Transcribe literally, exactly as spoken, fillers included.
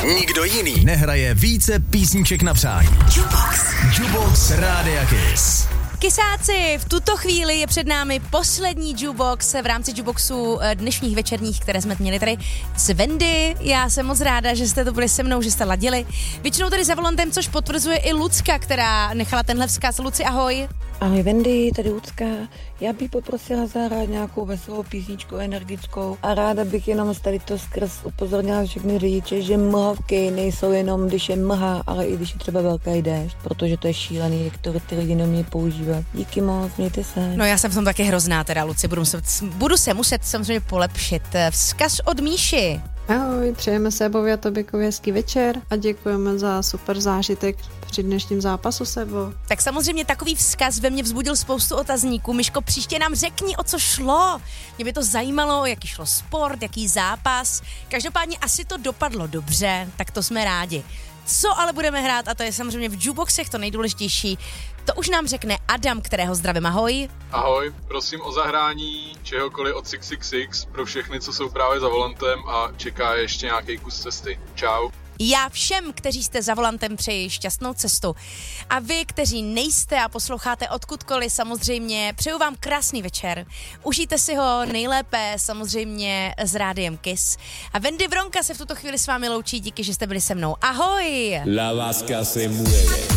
Nikdo jiný nehraje více písniček na přání. Jukebox. Jukebox Rádia Kiss. Kysáci, v tuto chvíli je před námi poslední Jukebox v rámci Jukeboxu dnešních večerních, které jsme měli tady s Wendy. Já jsem moc ráda, že jste to byli se mnou, že jste ladili. Většinou tady za volantem, což potvrzuje i Lucka, která nechala tenhle vzkaz. Luci, ahoj. Ahoj Wendy, tady Lucka. Já bych poprosila zahrát nějakou veselou písničku energickou a ráda bych jenom z tady to skrz upozornila všechny řidiče, že mlhovky nejsou jenom, když je mlha, ale i když je třeba velký déšť, protože to je šílený, jak to ty lidi nemějí používat. Díky moc, mějte se. No já jsem v tom taky hrozná teda, Luci, budu se, budu se muset samozřejmě polepšit. Vzkaz od Míši. Ahoj, přejeme Sebovi a Toběkovi hezký večer a děkujeme za super zážitek při dnešním zápasu, Sebo. Tak samozřejmě takový vzkaz ve mně vzbudil spoustu otazníků. Myško, příště nám řekni, o co šlo. Mě by to zajímalo, jaký šlo sport, jaký zápas. Každopádně asi to dopadlo dobře, tak to jsme rádi. Co ale budeme hrát, a to je samozřejmě v Jukeboxech to nejdůležitější, to už nám řekne Adam, kterého zdravím. Ahoj. Ahoj, prosím o zahrání čehokoliv od šest set šedesát šest pro všechny, co jsou právě za volantem a čeká ještě nějaký kus cesty. Čau. Já všem, kteří jste za volantem, přeji šťastnou cestu. A vy, kteří nejste a posloucháte odkudkoliv, samozřejmě přeju vám krásný večer. Užijte si ho nejlépe samozřejmě s Rádiem Kiss. A Wendy Vronka se v tuto chvíli s vámi loučí, díky, že jste byli se mnou. Ahoj! La vasca se mueve.